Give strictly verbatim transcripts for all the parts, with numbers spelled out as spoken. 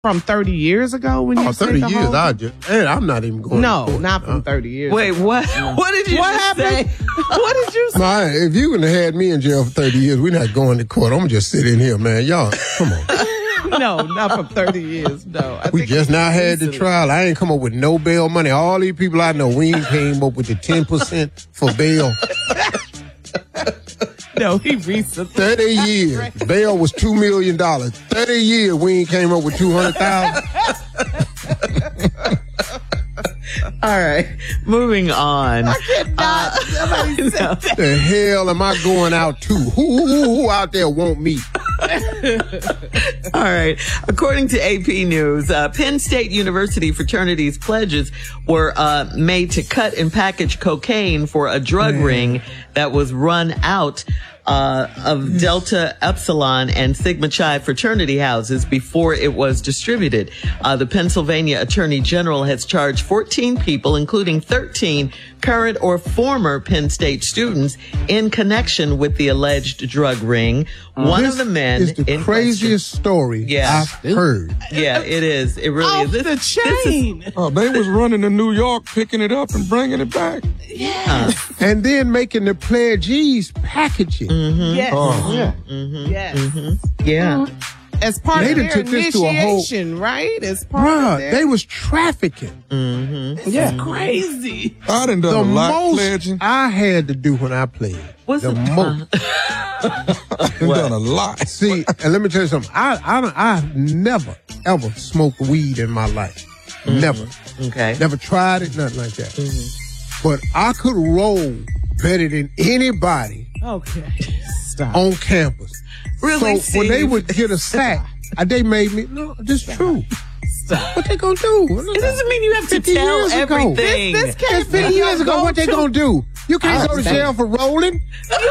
From thirty years ago when you oh, said thirty the years, whole I just, hey, I'm not even going No, to court. not from thirty years Wait, ago. what? What did you What just happened? say? What did you say? My, if you would have had me in jail for thirty years, we're not going to court. I'm going to just sit in here, man. Y'all, come on. No, not from thirty years. No. I We think just now had the recently. trial. I ain't come up with no bail money. All these people I know, we ain't came up with the ten percent for bail. No, he recently. thirty years. Bail was two million dollars. thirty years, we ain't came up with two hundred thousand dollars. All right, moving on. I cannot. Somebody said that. The hell am I going out to? Who, who, who out there want me? All right. According to A P News, uh, Penn State University fraternities' pledges were uh, made to cut and package cocaine for a drug Man. ring that was run out uh, of Delta Epsilon and Sigma Chi fraternity houses before it was distributed. Uh, the Pennsylvania Attorney General has charged fourteen people, including thirteen current or former Penn State students, in connection with the alleged drug ring. One This of the men is the in craziest story Yeah. I've heard. Yeah, it is. It really Off is. This, the this is- chain. Oh, they was running to New York, picking it up and bringing it back. And then making the pledgees packaging. Yes. Oh. Yeah. Mm-hmm. Yes. yeah. As part They of done their took this to a whole- initiation, right? As part Bruh, of their... they was trafficking. Mm-hmm. Yeah. Crazy. I done done The a lot most pledging. I had to do when I played. What's the the- most. I done done a lot. See, and let me tell you something. I, I, don't- I've never, ever smoked weed in my life. Never. Okay. Never tried it, nothing like that. But I could roll better than anybody Okay. Stop. on campus. Really, So when they Steve? would get a sack, uh, they made me, no, this is true. Stop. What they gonna do? It doesn't mean you have to fifty tell years ago. everything. This, this That's can't fifty be years your ago, what they go-to. gonna do? You can't I go to understand. jail for rolling.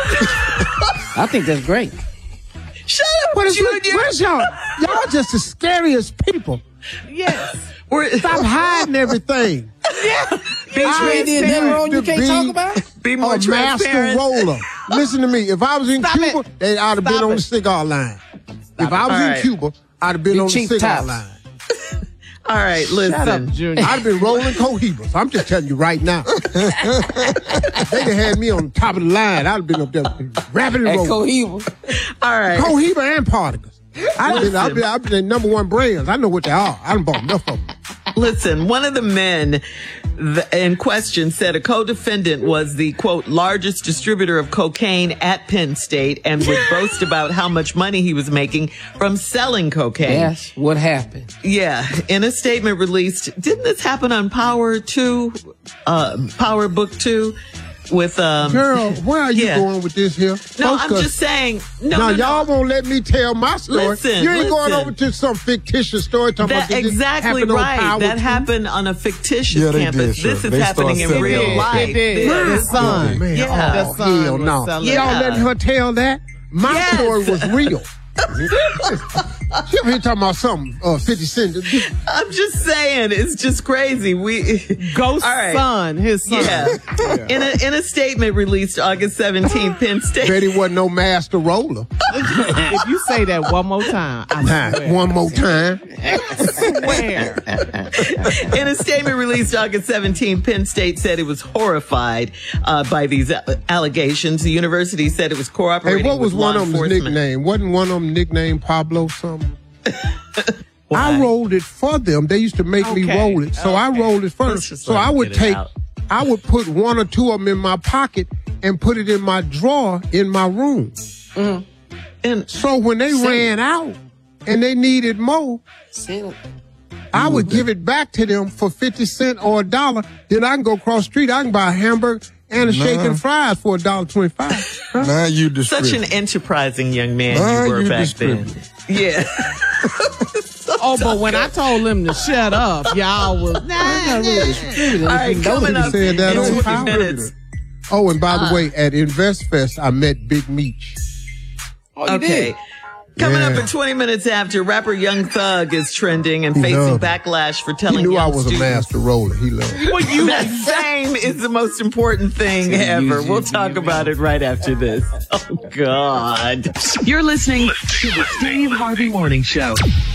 I think that's great. Shut up, What is Junior. Where's y'all? Y'all just the scariest people. Yes. We're- Stop hiding everything. Be, I Ain't there used nothing wrong you to can't be talk about? be more a master transparent. roller. Listen to me. If I was in Stop Cuba, it. they I'd have been Stop on it. the cigar line. If I was All in right. Cuba, I'd have been Big on the cheap cigar tops. line. All right, Shut up, listen. Junior. I'd have been rolling Cohibas. I'm just telling you right now. They could had me on the top of the line. I'd have been up there rapping and At rolling. Cohiba. All right. Cohiba and Particles. I've been, I've been, I've been the number one brands. I know what they are. I done bought enough of them. Listen, one of the men th- in question said a co-defendant was the, quote, largest distributor of cocaine at Penn State and would boast about how much money he was making from selling cocaine. That's what happened. Yeah. In a statement released, didn't this happen on Power two, uh, Power Book two with, um, Girl, where are you yeah. going with this here? no, Folks, I'm 'cause just saying, no, now, no, y'all no. won't let me tell my story. Listen, you ain't going listen. over to some fictitious story talking That, about this exactly happened on right. Power That two. happened on a fictitious Yeah, they campus. did, sure. This is They happening started in selling real it. life. It did. This- The son. Oh, man. Yeah. Oh, The son hell was no. selling it. Y'all Yeah. letting her tell that? My Yes. story was real. She over here talking about something, uh, fifty cent. I'm just saying, it's just crazy. We Ghost All right. son, his son. Yeah. In a in a statement released August seventeenth, Penn State. Betty wasn't no master roller. If you say that one more time, I Nah, swear. one more time. swear. In a statement released August seventeenth, Penn State said it was horrified uh, by these a- allegations. The university said it was cooperating Hey, what was with one law of them's enforcement. nickname? Wasn't one of them nicknamed Pablo something? Why? I rolled it for them. They used to make me Okay, roll it. So I okay. rolled it Let's first. just So let I him would get it take, out. I would put one or two of them in my pocket and put it in my drawer in my room. And So when they ran out and they needed more, Sell it. I would give it back to them for fifty cents or a dollar. Then I can go across the street. I can buy a hamburger and a shake and fries for a dollar twenty-five. Now you such distribute. an enterprising young man Now you were you back then. distribute. Yeah. Oh, but when I told him to shut up, y'all was nah. Not really distributed. All right, If you know coming it. up said that in on twenty Power. minutes. Oh, and by Uh. the way, at InvestFest, I met Big Meech. Oh, you Okay. did. Coming Yeah. up in twenty minutes after, rapper Young Thug is trending and He facing loved it. backlash for He telling knew I young was a students master roller. He loved it. Well, you that fame is the most important thing ever. We'll talk about it right after this. Oh, God. You're listening to the Steve Harvey Morning Show.